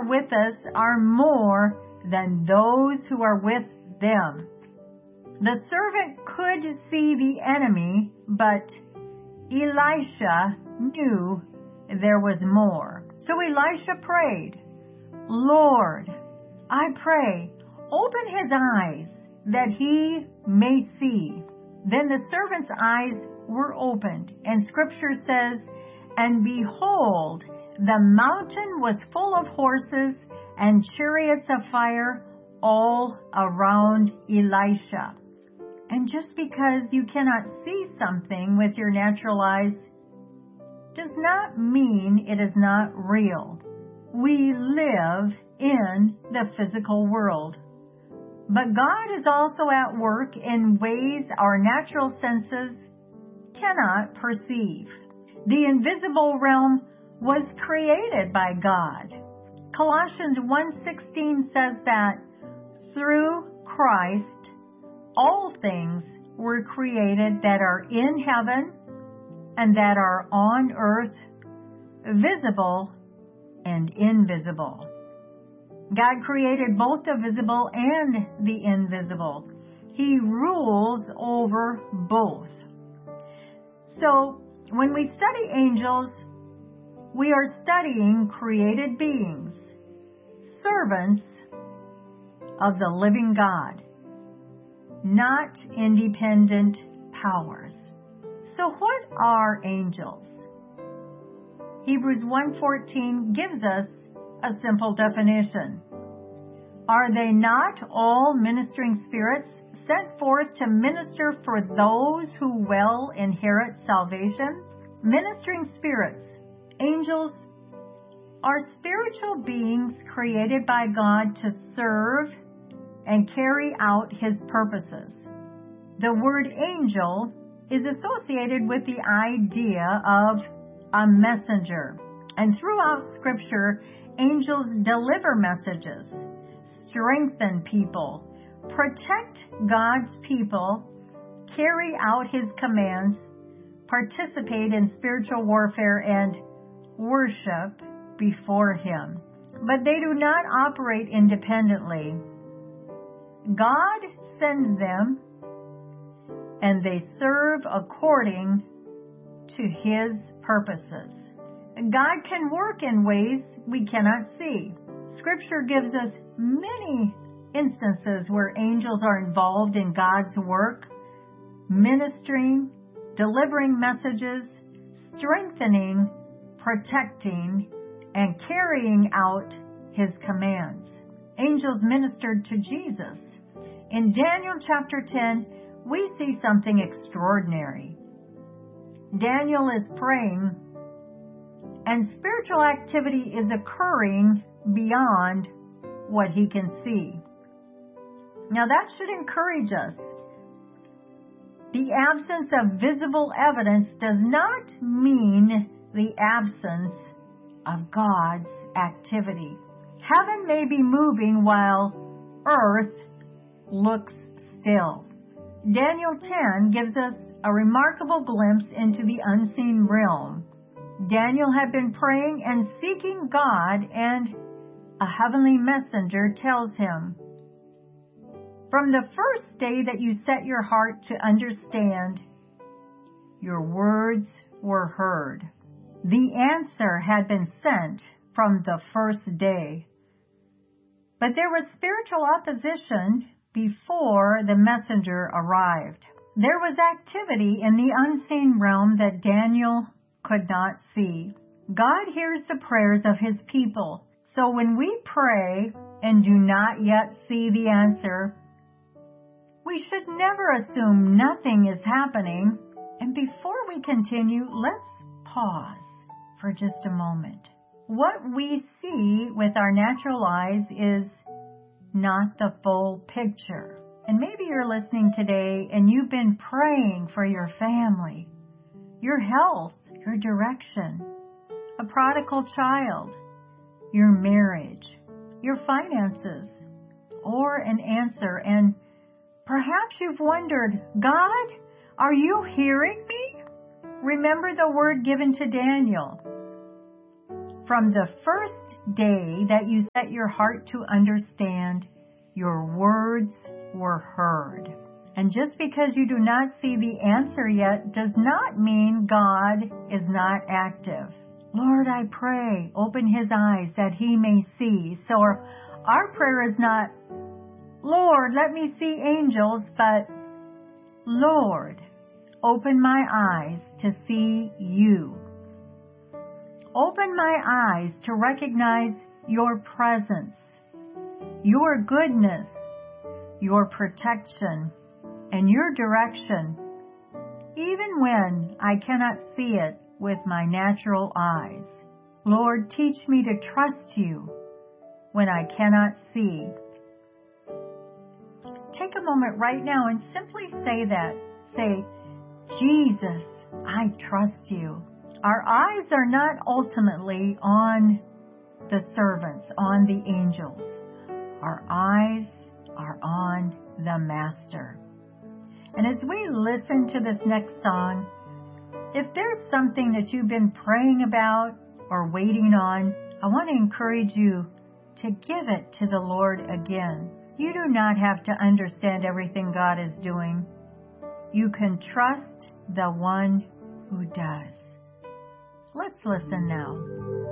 with us are more than those who are with them. The servant could see the enemy, but Elisha knew there was more. So Elisha prayed, Lord, I pray, open his eyes that he may see. Then the servant's eyes were opened, and Scripture says, and behold, the mountain was full of horses and chariots of fire all around Elisha. And just because you cannot see something with your natural eyes does not mean it is not real. We live in the physical world. But God is also at work in ways our natural senses cannot perceive. The invisible realm was created by God. Colossians 1:16 says that through Christ, all things were created that are in heaven and that are on earth, visible and invisible. God created both the visible and the invisible. He rules over both. So, when we study angels, we are studying created beings, servants of the living God, not independent powers. So what are angels? Hebrews 1:14 gives us a simple definition. Are they not all ministering spirits sent forth to minister for those who will inherit salvation? Ministering spirits, angels, are spiritual beings created by God to serve and carry out His purposes. The word angel is associated with the idea of a messenger. And throughout Scripture, angels deliver messages, strengthen people, protect God's people, carry out His commands, participate in spiritual warfare, and worship before Him. But they do not operate independently. God sends them, and they serve according to His purposes. God can work in ways we cannot see. Scripture gives us many instances where angels are involved in God's work, ministering, delivering messages, strengthening, protecting, and carrying out His commands. Angels ministered to Jesus. In Daniel chapter 10, we see something extraordinary. Daniel is praying, and spiritual activity is occurring beyond what he can see. Now that should encourage us. The absence of visible evidence does not mean the absence of God's activity. Heaven may be moving while earth looks still. Daniel 10 gives us a remarkable glimpse into the unseen realm. Daniel had been praying and seeking God, and a heavenly messenger tells him, "From the first day that you set your heart to understand, your words were heard." The answer had been sent from the first day. But there was spiritual opposition before the messenger arrived. There was activity in the unseen realm that Daniel could not see. God hears the prayers of His people. So when we pray and do not yet see the answer, we should never assume nothing is happening. And before we continue, let's pause for just a moment. What we see with our natural eyes is not the full picture. And maybe you're listening today and you've been praying for your family, your health, your direction, a prodigal child, your marriage, your finances, or an answer. And perhaps you've wondered, God, are you hearing me? Remember the word given to Daniel. From the first day that you set your heart to understand, your words were heard. And just because you do not see the answer yet does not mean God is not active. Lord, I pray, open his eyes that he may see. So our prayer is not, Lord, let me see angels, but Lord, open my eyes to see you. Open my eyes to recognize your presence, your goodness, your protection, and your direction, even when I cannot see it with my natural eyes. Lord, teach me to trust you when I cannot see. Take a moment right now and simply say that. Say, Jesus, I trust you. Our eyes are not ultimately on the servants, on the angels. Our eyes are on the Master. And as we listen to this next song, if there's something that you've been praying about or waiting on, I want to encourage you to give it to the Lord again. You do not have to understand everything God is doing. You can trust the one who does. Let's listen now.